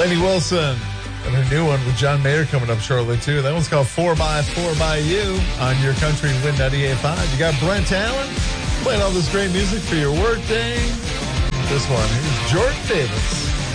Lainey Wilson and her new one with John Mayer coming up shortly, too. That one's called 4x4 by You on your country Win 98.5. You got Brent Allen playing all this great music for your work day. This one, here's Jordan Davis.